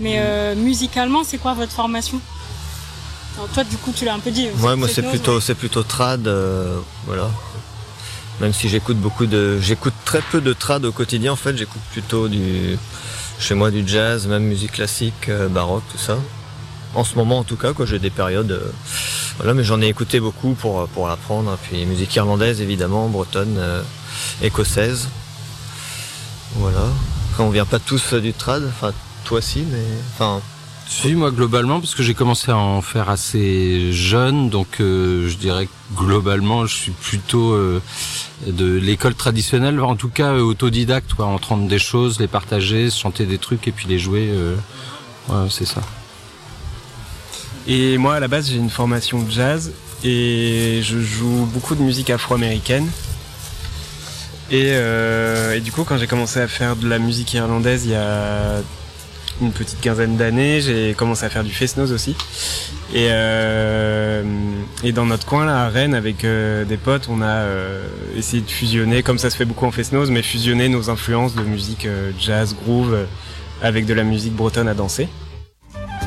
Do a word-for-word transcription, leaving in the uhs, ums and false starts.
Mais euh, musicalement, c'est quoi votre formation ? Alors toi, du coup, tu l'as un peu dit. Ouais, moi, c'est plutôt, c'est plutôt trad, euh, voilà. Même si j'écoute beaucoup de, j'écoute très peu de trad au quotidien. En fait, j'écoute plutôt du, chez moi, du jazz, même musique classique, euh, baroque, tout ça. En ce moment, en tout cas, quoi, j'ai des périodes, euh, voilà, mais j'en ai écouté beaucoup pour pour apprendre. Puis musique irlandaise, évidemment, bretonne, euh, écossaise. Voilà. Après, on vient pas tous du trad. Enfin, toi si, mais enfin. Si, moi globalement, parce que j'ai commencé à en faire assez jeune, donc euh, je dirais que globalement, je suis plutôt euh, de l'école traditionnelle, en tout cas euh, autodidacte, quoi, entendre des choses, les partager, chanter des trucs et puis les jouer. Euh, ouais, c'est ça. Et moi, à la base, j'ai une formation de jazz et je joue beaucoup de musique afro-américaine. Et, euh, et du coup, quand j'ai commencé à faire de la musique irlandaise il y a une petite quinzaine d'années, j'ai commencé à faire du fest-noz aussi. Et, euh, et dans notre coin, là, à Rennes, avec euh, des potes, on a euh, essayé de fusionner, comme ça se fait beaucoup en fest-noz, mais fusionner nos influences de musique euh, jazz, groove, euh, avec de la musique bretonne à danser.